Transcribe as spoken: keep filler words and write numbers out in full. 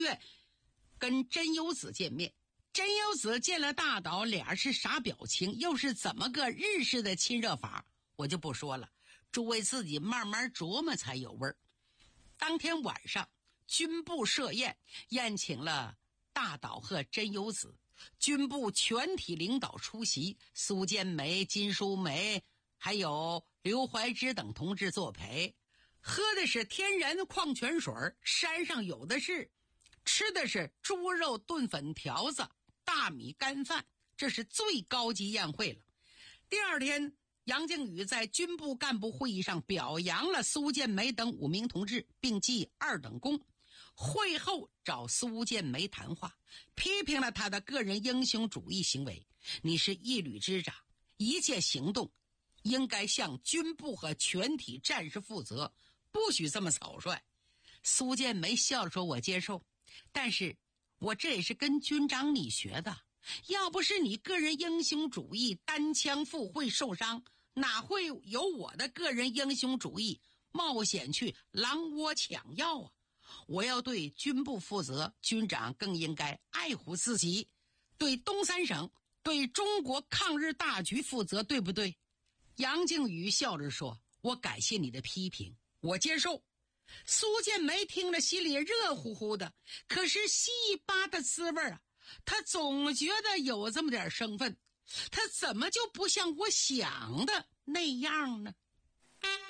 月跟真由子见面。真由子见了大岛，俩是啥表情，又是怎么个日式的亲热法，我就不说了，诸位自己慢慢琢磨才有味儿。当天晚上，军部设宴，宴请了大岛和真由子，军部全体领导出席，苏建梅、金淑梅还有刘怀之等同志作陪，喝的是天然矿泉水，山上有的是，吃的是猪肉炖粉条子、大米干饭，这是最高级宴会了。第二天，杨靖宇在军部干部会议上表扬了苏建梅等五名同志，并记二等功。会后找苏建梅谈话，批评了他的个人英雄主义行为。你是一旅之长，一切行动应该向军部和全体战士负责，不许这么草率。苏建梅笑着说，我接受，但是我这也是跟军长你学的，要不是你个人英雄主义单枪赴会受伤，哪会有我的个人英雄主义冒险去狼窝抢药啊？我要对军部负责，军长更应该爱护自己，对东三省、对中国抗日大局负责，对不对？杨靖宇笑着说，我感谢你的批评，我接受。苏建梅听了心里热乎乎的，可是稀巴的滋味啊，他总觉得有这么点生分，他怎么就不像我想的那样呢？